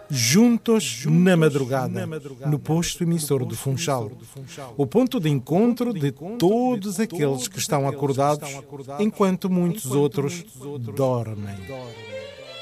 juntos na madrugada, no posto emissor do Funchal, o ponto de encontro de todos aqueles que estão acordados, enquanto muitos outros dormem.